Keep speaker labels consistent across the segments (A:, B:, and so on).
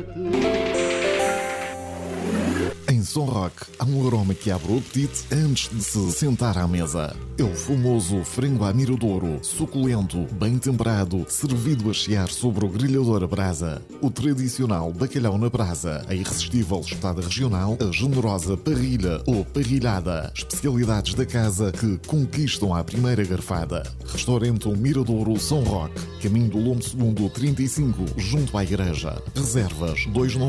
A: Em Som Rock, há um aroma que abre o apetite antes de se sentar à mesa. É o famoso frango à miradouro, suculento, bem temperado, servido a chiar sobre o grelhador a brasa. O tradicional bacalhau na brasa, a irresistível espetada regional, a generosa parrilha ou parrilhada. Especialidades da casa que conquistam à primeira garfada. Restaurante Miradouro Som Rock, caminho do Lombo Segundo 35, junto à igreja. Reservas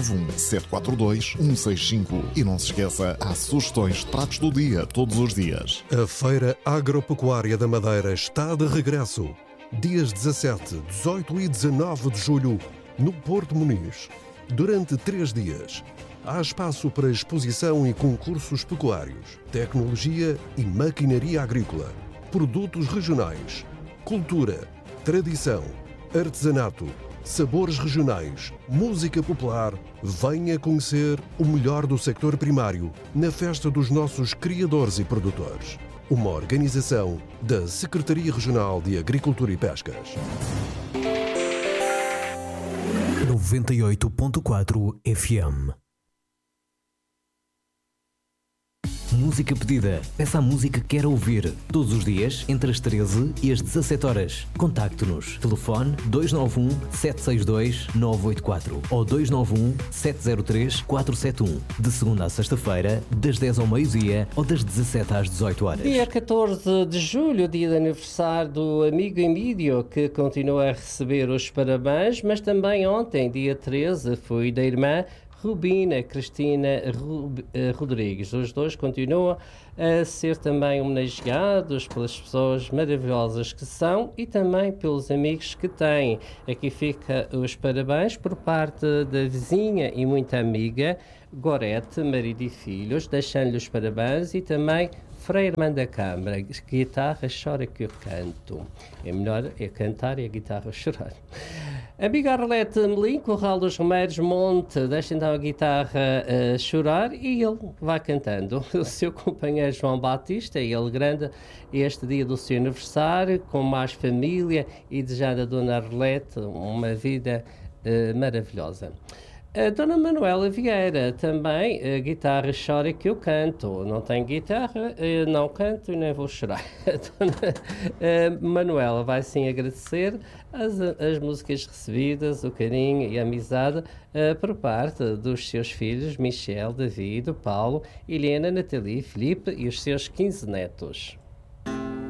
A: 291-742-165. E não se esqueça, há sugestões de pratos do dia, todos os dias.
B: A Feira Agropecuária da Madeira está de regresso. Dias 17, 18 e 19 de julho, no Porto Muniz. Durante 3 dias, há espaço para exposição e concursos pecuários, tecnologia e maquinaria agrícola, produtos regionais, cultura, tradição, artesanato, sabores regionais, música popular. Venha conhecer o melhor do sector primário na festa dos nossos criadores e produtores. Uma organização da Secretaria Regional de Agricultura e Pescas.
C: 98.4 FM. Música pedida. Peça a música que quer ouvir. Todos os dias, entre as 13 e as 17 horas. Contacte-nos. Telefone 291-762-984 ou 291-703-471. De segunda a sexta-feira, das 10 ao meio-dia ou das 17 às 18 horas.
D: Dia 14 de julho, dia de aniversário do amigo Emílio, que continua a receber os parabéns, mas também ontem, dia 13, foi da irmã Rubina Cristina Rodrigues. Os dois continuam a ser também homenageados pelas pessoas maravilhosas que são e também pelos amigos que têm. Aqui fica os parabéns por parte da vizinha e muita amiga Gorete, marido e filhos, deixando-lhe os parabéns, e também Frei Irmã da Câmara, guitarra chora que eu canto. É melhor é cantar e a guitarra chorar. Amiga Arlete Melim, Corral dos Romeiros, Monte, deixa então a guitarra chorar e ele vai cantando. O seu companheiro João Batista, ele grande este dia do seu aniversário, com mais família e desejando a Dona Arlete uma vida maravilhosa. A Dona Manuela Vieira também, a guitarra chora que eu canto. Não tenho guitarra, não canto e nem vou chorar. A Dona Manuela vai sim agradecer as músicas recebidas, o carinho e a amizade por parte dos seus filhos Michel, David, Paulo, Helena, Nathalie, Filipe e os seus 15 netos.